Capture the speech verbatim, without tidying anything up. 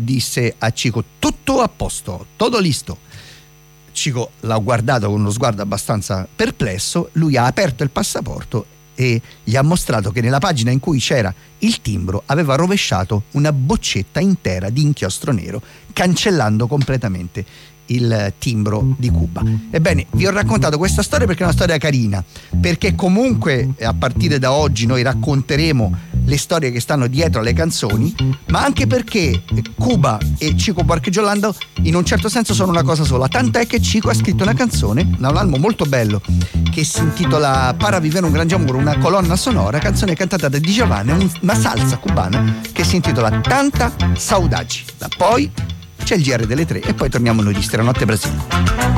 disse a Chico: tutto a posto, todo listo. Chico l'ha guardato con uno sguardo abbastanza perplesso, lui ha aperto il passaporto e gli ha mostrato che nella pagina in cui c'era il timbro aveva rovesciato una boccetta intera di inchiostro nero, cancellando completamente il timbro di Cuba. Ebbene, vi ho raccontato questa storia perché è una storia carina, perché comunque a partire da oggi noi racconteremo le storie che stanno dietro alle canzoni, ma anche perché Cuba e Chico Buarque Orlando in un certo senso sono una cosa sola, tant'è che Chico ha scritto una canzone, un album molto bello che si intitola Para vivere un grande amore, una colonna sonora, canzone cantata da Djavan, una salsa cubana che si intitola Tanta Saudade. Da poi c'è il G R delle tre e poi torniamo noi di Stanotte Brasile.